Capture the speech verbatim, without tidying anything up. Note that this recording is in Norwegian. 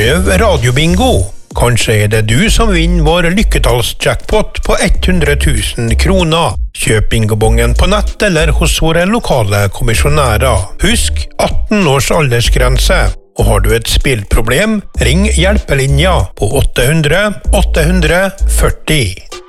Prøv radiobingo. Kanskje er det du som vinner vår lykketallsjackpot på hundre tusen kroner. Kjøp bingobongen på nett eller hos våre lokale kommisjonærer. Husk atten års aldersgrense. Og har du et spillproblem, ring hjelpelinja på åtte hundre åtte hundre førti.